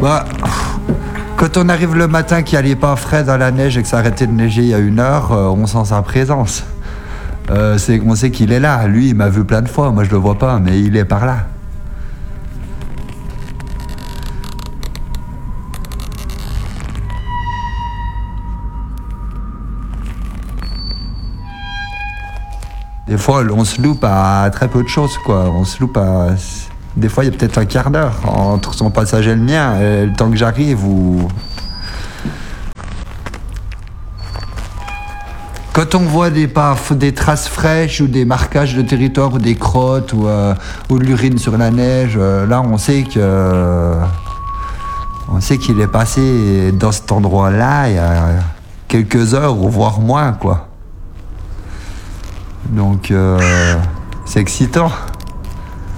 Bah, quand on arrive le matin qu'il n'y allait pas frais dans la neige et que ça arrêtait de neiger il y a 1 heure, on sent sa présence. On sait qu'il est là. Lui, il m'a vu plein de fois. Moi, je le vois pas, mais il est par là. Des fois, on se loupe à très peu de choses, quoi. On se loupe à... Des fois, il y a peut-être un quart d'heure entre son passage et le mien. Et le temps que j'arrive, ou... Quand on voit des traces fraîches ou des marquages de territoire ou des crottes ou de l'urine sur la neige, là, on sait qu'il est passé dans cet endroit-là il y a quelques heures ou voire moins, quoi. Donc, c'est excitant.